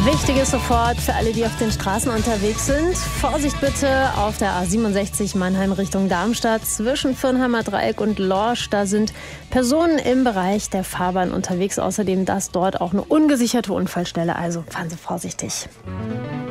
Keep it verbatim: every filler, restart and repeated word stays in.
Wichtig ist sofort für alle, die auf den Straßen unterwegs sind. Vorsicht bitte auf der A siebenundsechzig Mannheim Richtung Darmstadt zwischen Firnheimer Dreieck und Lorsch. Da sind Personen im Bereich der Fahrbahn unterwegs. Außerdem das dort auch eine ungesicherte Unfallstelle. Also fahren Sie vorsichtig.